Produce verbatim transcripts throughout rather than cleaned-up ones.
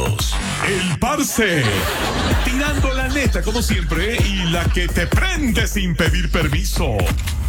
Chistositos. El Parce. Tirando la neta como siempre y la que te prende sin pedir permiso.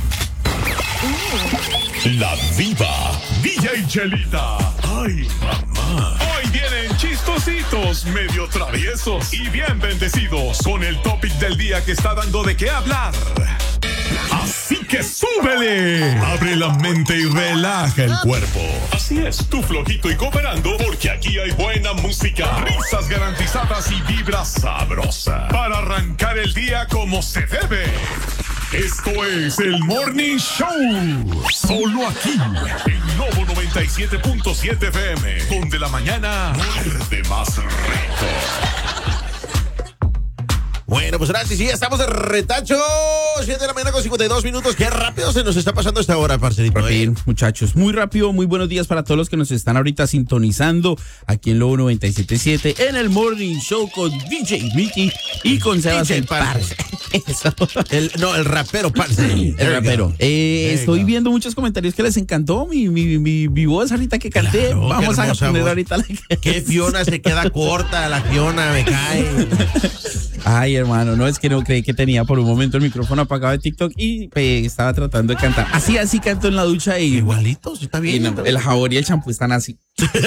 La Diva. D J Chelita. Ay, mamá. Hoy vienen chistositos, medio traviesos y bien bendecidos con el topic del día que está dando de qué hablar. Así que súbele, abre la mente y relaja el cuerpo. Así es, tú flojito y cooperando, porque aquí hay buena música, risas garantizadas y vibra sabrosa para arrancar el día como se debe. Esto es el Morning Show, solo aquí en Novo noventa y siete punto siete F M, donde la mañana muerde más rico. Bueno, pues ahora sí, sí, estamos de retacho. siete de la mañana con cincuenta y dos minutos. Qué rápido se nos está pasando esta hora, parcerito. Bien, muchachos, muy rápido. Muy buenos días para todos los que nos están ahorita sintonizando aquí en Lobo noventa y siete punto siete en el Morning Show con D J Mickey y con Sebas el Parce. Eso. El, no, el rapero, parce. El rapero. Eh, estoy viendo muchos comentarios que les encantó mi, mi, mi, mi voz ahorita que canté. Claro, vamos a poner voz. ahorita la que... Que Fiona se queda corta, la Fiona me cae. Ay, hermano, no, es que no creí que tenía por un momento el micrófono apagado de TikTok y eh, estaba tratando de cantar. Así, así canto en la ducha y... Igualito, sí está bien. Y no, el jabón y el champú están así.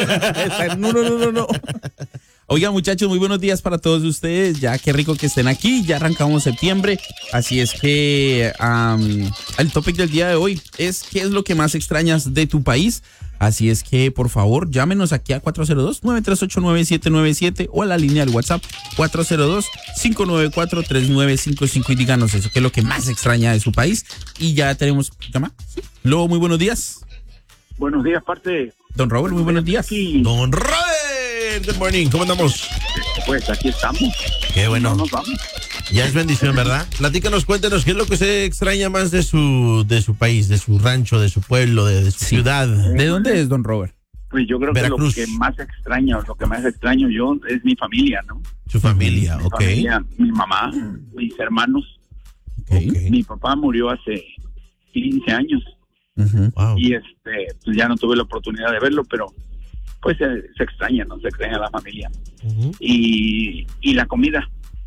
No, no, no, no, no. Oigan, muchachos, muy buenos días para todos ustedes. Ya qué rico que estén aquí. Ya arrancamos septiembre. Así es que um, el topic del día de hoy es ¿qué es lo que más extrañas de tu país? Así es que, por favor, llámenos aquí a cuatro cero dos, nueve tres ocho, nueve siete nueve siete o a la línea del WhatsApp cuatro cero dos, cinco nueve cuatro, tres nueve cinco cinco y díganos eso, qué es lo que más extraña de su país. Y ya tenemos llama. Lobo, muy buenos días. Buenos días, parte. Don Robert, muy buenos días. Aquí. Don Robert, good morning, ¿cómo andamos? Pues aquí estamos. Qué bueno. No nos vamos. Ya es bendición, ¿verdad? Platícanos, cuéntenos, ¿qué es lo que se extraña más de su de su país, de su rancho, de su pueblo, de, de su Sí. ciudad? ¿De dónde es, don Robert? Pues yo creo Veracruz. que lo que más extraño, lo que más extraño yo es mi familia, ¿no? Su familia, Mi ok. familia, mi mamá, mis hermanos. Ok. Mi papá murió hace quince años Uh-huh. Wow. y este pues ya no tuve la oportunidad de verlo, pero pues se, se extraña, ¿no? Se extraña la familia. Uh-huh. Y, y la comida.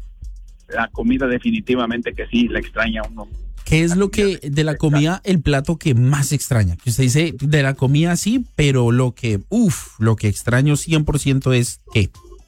La comida definitivamente que sí, la extraña uno. ¿Qué es lo que de la comida, el plato que más extraña? Que usted dice, de la comida sí, pero lo que, uff, lo que extraño cien por ciento es, ¿qué?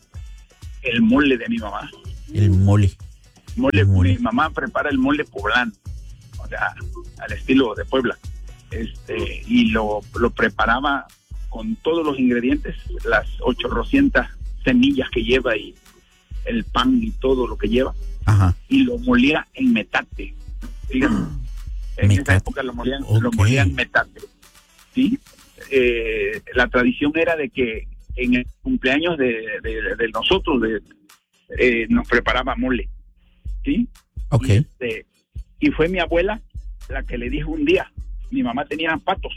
El mole de mi mamá. El mole. Mole, El mole. Mi mamá prepara el mole poblano, o sea, al estilo de Puebla. Este, y lo, lo preparaba con todos los ingredientes, las ochocientas semillas que lleva y el pan y todo lo que lleva, Ajá. y lo molía en metate. Fíjate, en Metate. esa época lo molían, Ok. lo molían en metate. ¿Sí? Eh, la tradición era de que en el cumpleaños de, de, de nosotros de, eh, nos preparaba mole. ¿Sí? Ok. Y, este, y fue mi abuela la que le dijo un día, mi mamá tenía patos.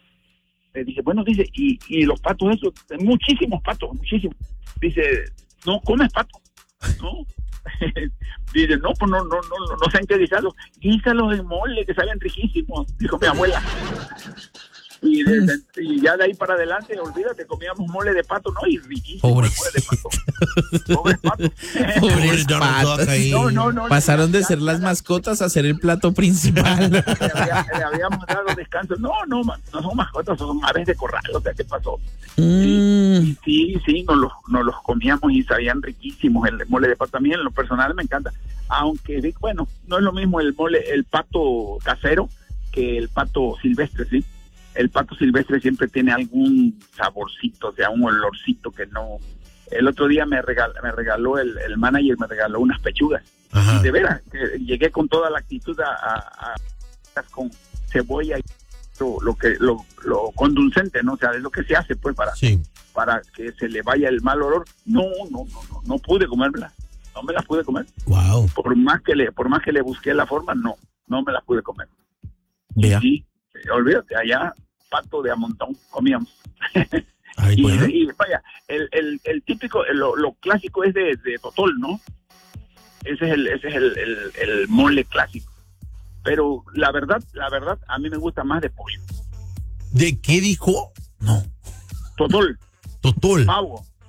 Le dice, bueno, dice, y, y los patos esos, muchísimos patos, muchísimos. Dice, no comes pato, ¿no? Dice, no, pues no, no, no, no sé en qué guisarlos. Guísalos en mole, que saben riquísimos, dijo mi abuela. Y, de, y ya de ahí para adelante, olvídate, comíamos mole de pato, ¿no? Y riquísimo el mole de pato. Pobres patos. Pobres Donald Duck patos. ahí. No, no, no. Pasaron de ya- ser ya- las mascotas a ser el plato principal. le, había- le habíamos dado descanso. No, no, ma- no son mascotas, son aves de corral, o sea, ¿qué pasó? Mm, Sí, sí, nos los, nos los comíamos y sabían riquísimos. El mole de pato también, en lo personal me encanta. Aunque, bueno, no es lo mismo el mole, el pato casero que el pato silvestre, ¿sí? El pato silvestre siempre tiene algún saborcito, o sea, un olorcito que no... El otro día me regaló, me regaló el, el manager, me regaló unas pechugas. Ajá. Y de veras, que llegué con toda la actitud a, a- a- con cebolla y lo, lo que lo, lo conducente, ¿no? O sea, es lo que se hace, pues, para, Sí. para que se le vaya el mal olor. No, no, no, no, no pude comérmela. No me las pude comer. Wow. Por más que le, por más que le busqué la forma, no, no me las pude comer. vea. Sí, eh, olvídate, allá pato de a montón comíamos. Ay, y, bueno. y vaya, el, el, el típico, el- lo, lo clásico es de, de totol, ¿no? Ese es el, ese es el, el, el mole clásico. Pero la verdad, la verdad, a mí me gusta más de pollo. ¿De qué dijo? No. Totol, Totol. pavo,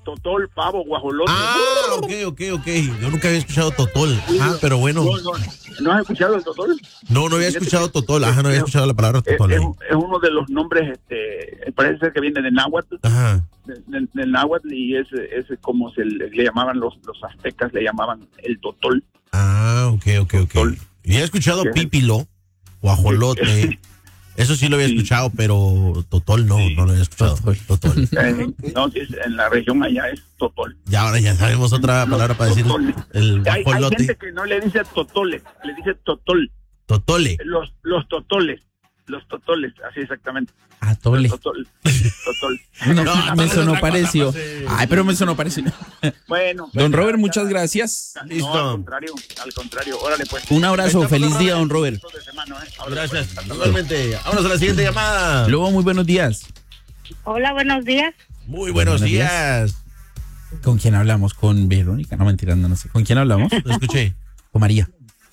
totol, pavo, guajolote. Ah, ok, ok, ok. Yo nunca había escuchado totol. Ah, pero bueno. No, no, ¿no has escuchado el totol? No, no había escuchado totol. Ajá, no había escuchado la palabra Es, totol. es, ahí. es uno de los nombres, este, parece ser que viene de náhuatl, Ajá. del, del náhuatl, y es, es como se le, le llamaban los, los aztecas, le llamaban el totol. Ah, ok, ok, ok. Totol. Y he escuchado Sí. pípilo, guajolote. Eso sí lo había Sí. escuchado, pero totol no, Sí. no lo había escuchado. Totol. Eh, no, sí, es- en la región allá es totol. Y ahora ya sabemos otra palabra para decir Totol. el Hay, hay guajolote. gente que no le dice totole, le dice totol. Totole. Los, los totoles, los totoles, así exactamente. Atole. Totol, totol. No, No, me no, sonó no, parecido. no sé. Ay, pero me sonó parecido. Bueno. Don pues, Robert, ya- muchas ya- gracias. No, Listo. al contrario, al contrario. Órale, pues. Un abrazo, feliz día, don Robert. De semana, ¿eh? Órale, pues. Gracias. Igualmente. Vámonos a la siguiente llamada. Lobo, muy buenos días. Hola, buenos días. Muy buenos Buenos días. ¿Con quién hablamos? ¿Con Verónica? No, mentira, no, no sé. ¿Con quién hablamos? Lo escuché. Con María.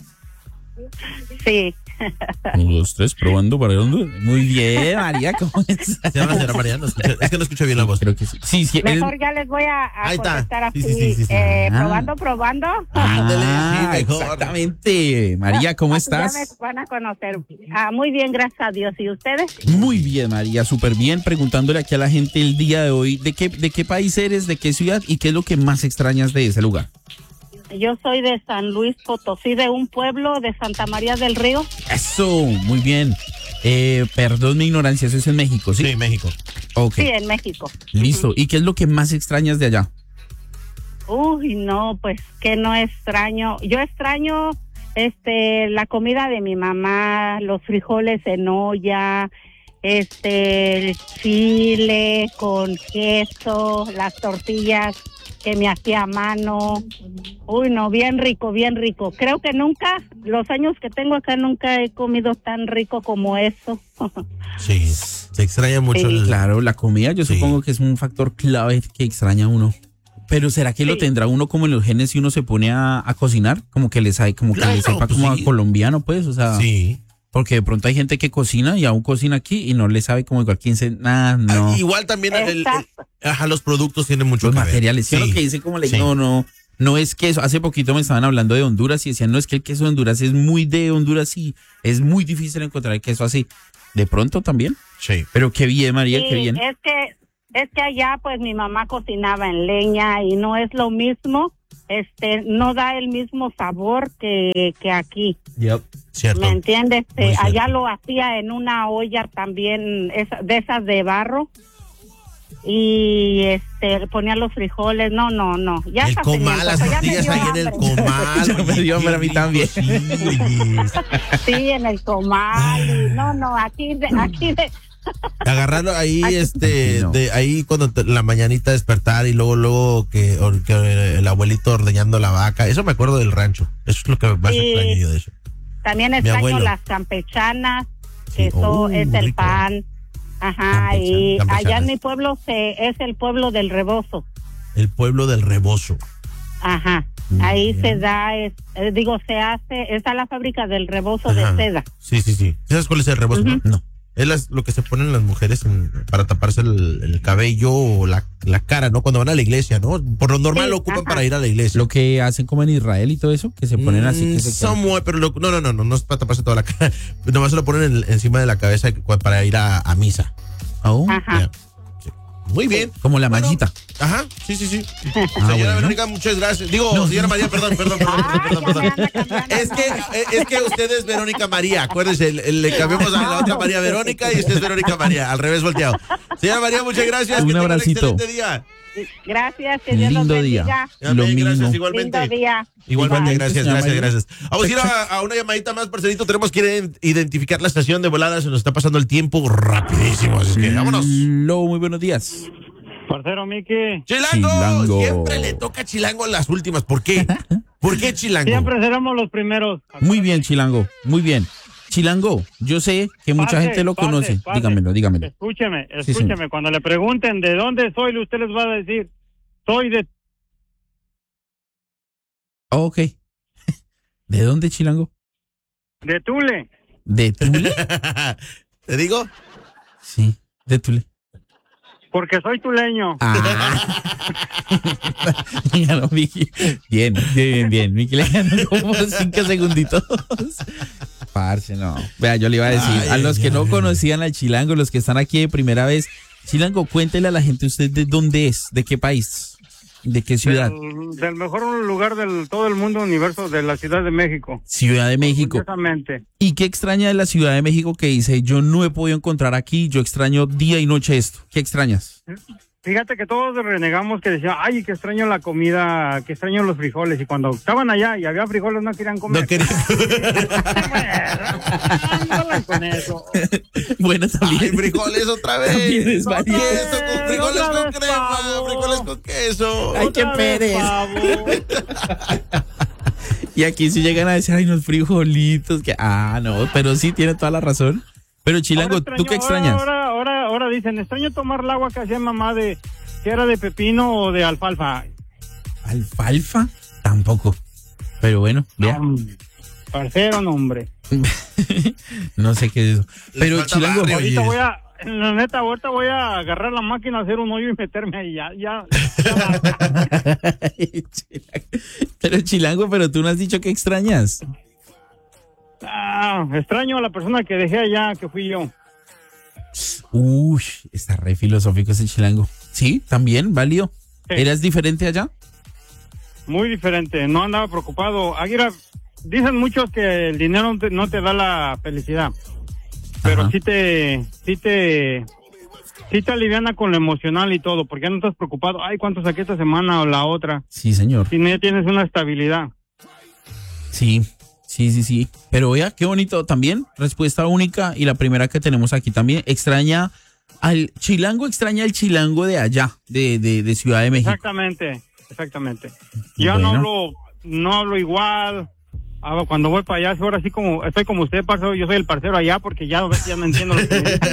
Sí. Uno, dos, tres, probando para dónde. Muy bien, María, ¿cómo estás? Se llama señora María. No escuché- es que no escuché bien la voz. Creo que sí. Sí, sí. él- Mejor ya les voy a, a Ahí está. contestar así. Sí, sí, sí, sí, sí. eh, Ah. Probando, probando. Ándale, Ah, sí, mejor. exactamente. María, ¿cómo Así Ya me estás? van a conocer. Ah, muy bien, gracias a Dios. ¿Y ustedes? Muy bien, María, súper bien. Preguntándole aquí a la gente el día de hoy, ¿de qué, de qué país eres, de qué ciudad y qué es lo que más extrañas de ese lugar? Yo soy de San Luis Potosí, de un pueblo de Santa María del Río. Eso, muy bien. Eh, perdón mi ignorancia, eso es en México, ¿sí? Sí, México. Ok, Sí, en México. listo. ¿Y qué es lo que más extrañas de allá? Uy, no, pues que no extraño. Yo extraño este la comida de mi mamá, los frijoles en olla, este el chile con queso, las tortillas que me hacía a mano. Uy, no, bien rico, bien rico. Creo que nunca, los años que tengo acá, nunca he comido tan rico como eso. Sí. Se extraña mucho Sí. el. Claro, la comida yo Sí. supongo que es un factor clave que extraña uno. Pero ¿será que lo Sí. tendrá uno como en los genes si uno se pone a, a cocinar? Como que le sabe, como que Claro, le sepa pues como sí. a colombiano, pues, o sea, Sí. porque de pronto hay gente que cocina y aún cocina aquí y no le sabe como igual quién se, nada, no. Ah, igual también el, el- Exacto. ajá, los productos tienen mucho Los que ver. materiales, ¿sí? Sí. Lo que dicen como le Sí. no, no, no es queso. Hace poquito me estaban hablando de Honduras y decían, no, es que el queso de Honduras es muy de Honduras y es muy difícil encontrar el queso así. De pronto también. Sí. Pero qué bien, María, Sí, qué bien. es que es que allá pues mi mamá cocinaba en leña y no es lo mismo, este, no da el mismo sabor que, que aquí, Cierto. ¿me entiendes? Muy Este, cierto. allá lo hacía en una olla también esa- de esas de barro y este ponía los frijoles, no, no, no. Ya El hasta comal, se me las antojó, ya me tortillas dio ahí en el hambre. comal. Ya me oye, dio hambre qué a mí rico, también. Sí, oye. Sí, en el comal, y no, no, aquí de, aquí de, Agarrando ahí, este, Sí, no. de ahí cuando te- la mañanita despertar y luego, luego que, or- que el abuelito ordeñando la vaca. Eso me acuerdo del rancho. Eso es lo que más Sí. extraño yo de eso. también Mi extraño abuelo. las campechanas, Sí. que eso Oh, es el rico. pan. Ajá, Campechana- y campechanas. allá en mi pueblo se es el pueblo del rebozo. El pueblo del rebozo. Ajá, ahí se da, es, eh, digo, se hace, está la fábrica del rebozo Ajá. de seda. Sí, sí, sí. ¿Sabes cuál es el rebozo? Ujú. no? No. Es las- lo que se ponen las mujeres en- para taparse el, el cabello o la, la cara, ¿no? Cuando van a la iglesia, ¿no? Por lo normal Sí, lo ocupan ajá. para ir a la iglesia. Lo que hacen como en Israel y todo eso, que se ponen así que Mm, se somewhat, pero lo- no, no, no, no, no es para taparse toda la cara. Nomás se lo ponen en- encima de la cabeza para ir a, a misa. Oh, Ajá. Ya. Sí. Muy bien. como la Bueno, mallita. Ajá, sí, sí, sí. Ah, Señora bueno. Verónica, muchas gracias. Digo, señora María, perdón, perdón, perdón, Ah, perdón, ya perdón. me anda cambiando Es que, el nombre. eh, es que usted es Verónica María, acuérdese, le, le cambiamos a la otra María Verónica y usted es Verónica María, al revés volteado. Señora María, muchas gracias. Un que tenga abracito. excelente día. Gracias, que Dios los Lindo bendiga. día. Amén, Lo gracias, mismo. igualmente. Lindo día. Igualmente, Bye. gracias, Señora gracias, María. gracias. Vamos a ir a, a una llamadita más, parcerito. Tenemos que ident- identificar la estación de volada. Se nos está pasando el tiempo rapidísimo. Así es que vámonos. Lobo, muy buenos días. Parcero Miki, Chilango. Chilango. Siempre le toca Chilango en las últimas. ¿Por qué? ¿Por qué Chilango? siempre seremos los primeros. Muy bien, Chilango, muy bien. Chilango, yo sé que mucha Pase, gente lo pase, conoce. pase. Dígamelo, dígamelo. Escúcheme, Sí, escúcheme. señor. Cuando le pregunten de dónde soy, usted les va a decir, soy de... Oh, ok. ¿De dónde, Chilango? de Tule. ¿De Tule? ¿Te digo? Sí, de Tule. Porque soy tuleño. Ah. Ganó Miki. Bien, bien, bien. Miki le ganó como cinco segunditos. Parce, no. Vea, yo le iba a decir, ay, a los que ay, no ay, conocían al Chilango, los que están aquí de primera vez, Chilango, cuéntele a la gente usted de dónde es, de qué país, de qué ciudad. Del, del mejor lugar del todo el mundo universo, de la Ciudad de México. Ciudad de México. Exactamente. ¿Y qué extraña de la Ciudad de México que dice, yo no he podido encontrar aquí, yo extraño día y noche esto? ¿Qué extrañas? Fíjate que todos renegamos que decían, ay, que extraño la comida, que extraño los frijoles. Y cuando estaban allá y había frijoles, no querían comer. No querían. Bueno, con eso. Bueno, también. Ay, frijoles otra vez. También es válido. Queso con frijoles Otra con vez crema, pavo. frijoles con queso. Ay, qué Otra vez, pereza. pavo. Y aquí sí llegan a decir, ay, unos frijolitos, que, ah, no, pero sí tiene toda la razón. Pero Chilango, Ahora ¿tú qué extraño- extrañas? Ahora, ahora, ahora dicen, extraño tomar el agua que hacía mamá de, que era de pepino o de alfalfa. ¿Alfalfa? Tampoco. Pero bueno, vea. No, parcero, no, hombre. No sé qué es eso. Le Pero falta Chilango, barrio. Ahorita Oye. voy a, la neta, ahorita voy a agarrar la máquina, hacer un hoyo y meterme ahí. Ya, ya. ya basta. pero Chilango, pero tú no has dicho que extrañas. Ah, extraño a la persona que dejé allá, que fui yo. Uy, está re filosófico ese Chilango. Sí, también, válido. Sí. ¿Eras diferente allá? Muy diferente, no andaba preocupado. Aguirre, dicen muchos que el dinero no te, no te da la felicidad, pero Ajá. sí te, sí te, sí te aliviana con lo emocional y todo, porque ya no estás preocupado, ay, ¿cuánto saqué esta semana o la otra? Sí, señor. Si no tienes una estabilidad. Sí, sí, sí, sí. Pero vea, qué bonito también. Respuesta única y la primera que tenemos aquí también. Extraña al Chilango, extraña al Chilango de allá, de, de, de Ciudad de México. Exactamente, exactamente. Yo Bueno. no hablo, no hablo igual. Ah, cuando voy para allá, ahora sí como, estoy como usted, parcero, yo soy el parcero allá porque ya, ya no entiendo lo que me dice.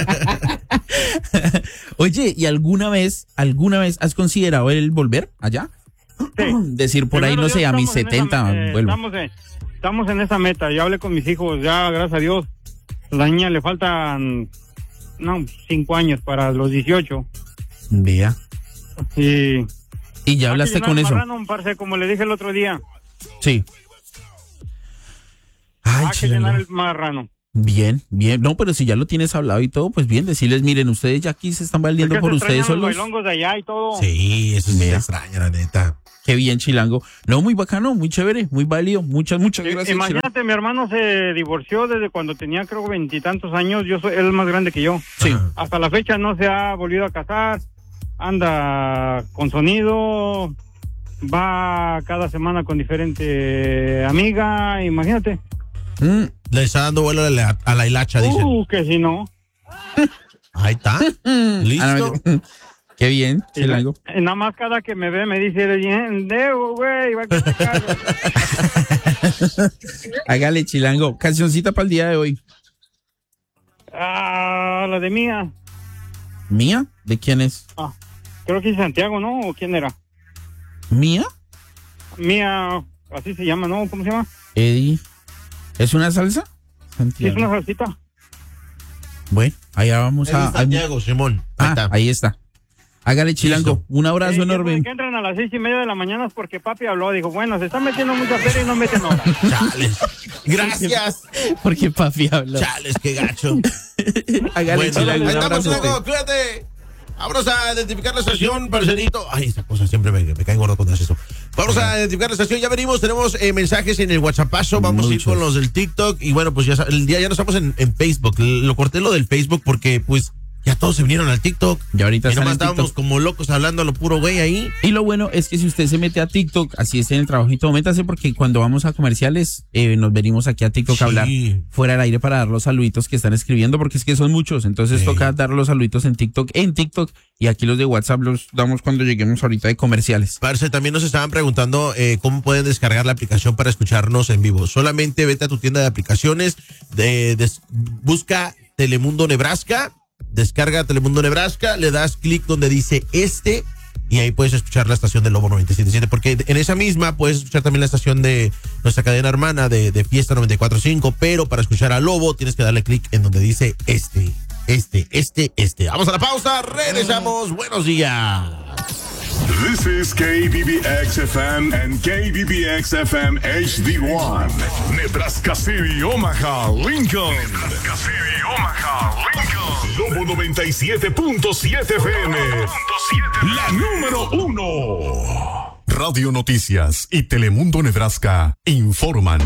Oye, ¿y alguna vez, alguna vez has considerado el volver allá? Sí. Decir por ahí, Primero no sé, Dios, a mis estamos en setenta esa- eh, vuelvo. Estamos en, estamos en esa meta. Ya hablé con mis hijos, ya, gracias a Dios. A la niña le faltan, no, cinco años para los dieciocho. Vea. Y ¿Y ya hablaste con eso? Marrano, parce, como le dije el otro día. Sí. Ay, Hay que Chilango. llenar el marrano. Bien, bien. No, pero si ya lo tienes hablado y todo, pues bien, decirles, miren, ustedes ya aquí se están valiendo Es que por se ustedes extrañan los solos. bailongos de allá y todo. Sí, eso sí me Mira. extraña, la neta. Qué bien, Chilango. No, muy bacano, muy chévere, muy válido. Muchas, muchas I- gracias. Imagínate, mi hermano se divorció desde cuando tenía, creo, veintitantos años. Yo soy él es más grande que yo. Sí. Ajá. Hasta la fecha no se ha volvido a casar. Anda con sonido. Va cada semana con diferente amiga. Imagínate. Mm, Le está dando vuelo a la, a la hilacha, dicen. Uh, que si no. Ahí está. Listo. ah, no, qué bien, Y Chilango. la- y nada más cada que me ve me dice, eres bien, debo, güey, va a que te cago". Hágale, Chilango. Cancioncita para el día de hoy. Ah, la de mía. ¿Mía? ¿De quién es? Ah, creo que es Santiago, ¿no? ¿O quién era? ¿Mía? Mía, así se llama, ¿no? ¿Cómo se llama? Eddie. ¿Es una salsa? Sí, es Santiago. una salsita. Bueno, allá vamos a. Eddie Santiago, Simón. Ahí Ah, está. ahí está. Hágale, Chilango. Listo. Un abrazo Eh, enorme. Que entran a las seis y media de la mañana es porque papi habló. Dijo, bueno, se están metiendo mucha feria y no meten hora. Chales. Gracias. Porque papi habla. Chales, qué gacho. Hágale, Bueno, Chilango. ahí Un estamos, abrazote. Chilango, cuídate. Vámonos a identificar la estación, parcerito. Ay, esa cosa siempre me, me cae gordo cuando haces eso. Vamos a identificar la estación, ya venimos, tenemos eh, mensajes en el WhatsAppazo, vamos a ir Muchos. con los del TikTok y bueno, pues ya sa- el día ya no estamos en, en Facebook. Lo corté lo del Facebook porque pues ya todos se vinieron al TikTok. Ya ahorita Y están nomás en TikTok. estábamos como locos hablando a lo puro güey ahí. Y lo bueno es que si usted se mete a TikTok, así esté en el trabajito, métase porque cuando vamos a comerciales, eh, nos venimos aquí a TikTok Sí. a hablar fuera del aire para dar los saluditos que están escribiendo, porque es que son muchos. Entonces Sí. toca dar los saluditos en TikTok, en TikTok, y aquí los de WhatsApp los damos cuando lleguemos ahorita de comerciales. Parce, también nos estaban preguntando eh, cómo pueden descargar la aplicación para escucharnos en vivo. Solamente vete a tu tienda de aplicaciones, de, des- busca Telemundo Nebraska, descarga Telemundo Nebraska, le das clic donde dice este y ahí puedes escuchar la estación de Lobo noventa y siete punto siete, porque en esa misma puedes escuchar también la estación de nuestra cadena hermana de, de Fiesta noventa y cuatro punto cinco, pero para escuchar a Lobo tienes que darle clic en donde dice este. este, este, este. Vamos a la pausa, regresamos. Buenos días. This is K B B X F M and K B B X F M H D one. Nebraska City, Omaha, Lincoln. Nebraska City, Omaha, Lincoln. Lobo noventa y siete punto siete F M. La número uno. Radio Noticias y Telemundo Nebraska informan.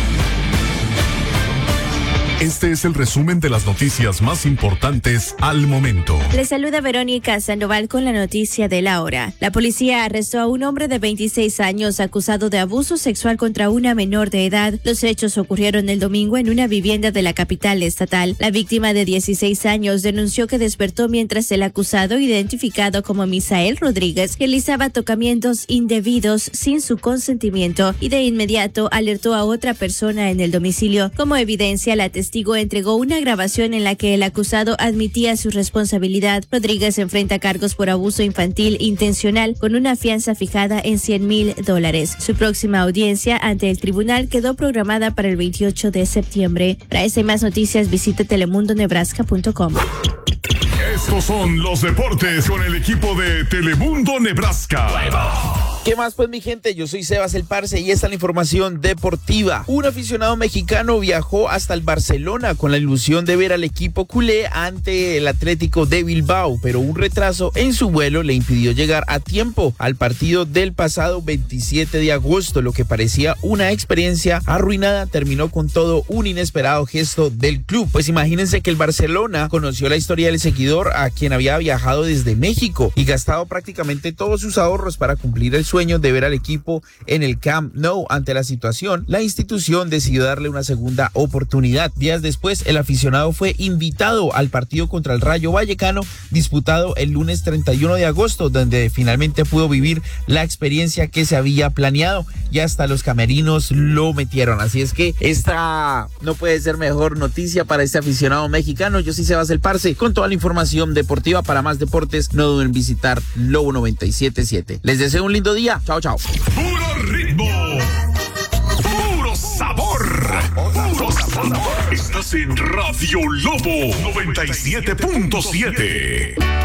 Este es el resumen de las noticias más importantes al momento. Les saluda Verónica Sandoval con la noticia de la hora. La policía arrestó a un hombre de veintiséis años acusado de abuso sexual contra una menor de edad. Los hechos ocurrieron el domingo en una vivienda de la capital estatal. La víctima de dieciséis años denunció que despertó mientras el acusado, identificado como Misael Rodríguez, realizaba tocamientos indebidos sin su consentimiento y de inmediato alertó a otra persona en el domicilio. Como evidencia, la testigo entregó una grabación en la que el acusado admitía su responsabilidad. Rodríguez enfrenta cargos por abuso infantil intencional con una fianza fijada en cien mil dólares. Su próxima audiencia ante el tribunal quedó programada para el veintiocho de septiembre. Para esta y más noticias visite telemundo nebraska punto com. Estos son los deportes con el equipo de Telemundo Nebraska. ¿Qué más pues, mi gente? Yo soy Sebas el Parce y esta es la información deportiva. Un aficionado mexicano viajó hasta el Barcelona con la ilusión de ver al equipo culé ante el Atlético de Bilbao, pero un retraso en su vuelo le impidió llegar a tiempo al partido del pasado veintisiete de agosto. Lo que parecía una experiencia arruinada terminó con todo un inesperado gesto del club. Pues imagínense que el Barcelona conoció la historia del seguidor a quien había viajado desde México y gastado prácticamente todos sus ahorros para cumplir el sueño de ver al equipo en el Camp Nou. Ante la situación, la institución decidió darle una segunda oportunidad. Días después, el aficionado fue invitado al partido contra el Rayo Vallecano, disputado el lunes treinta y uno de agosto, donde finalmente pudo vivir la experiencia que se había planeado y hasta los camerinos lo metieron. Así es que esta no puede ser mejor noticia para este aficionado mexicano. Yo soy Sebas el Parce con toda la información deportiva. Para más deportes, no duden en visitar Lobo noventa y siete punto siete. Les deseo un lindo día. Chao, chao. Puro ritmo. Puro sabor. Puro sabor. Estás en Radio Lobo noventa y siete punto siete.